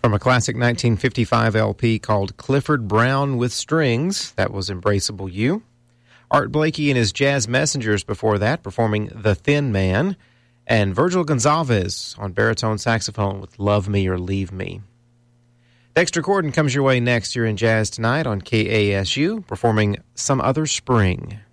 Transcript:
From a classic 1955 LP called Clifford Brown with Strings, that was Embraceable You. Art Blakey and his Jazz Messengers before that, performing The Thin Man. And Virgil Gonzalez on baritone saxophone with Love Me or Leave Me. Dexter Gordon comes your way next here in Jazz Tonight on KASU, performing Some Other Spring.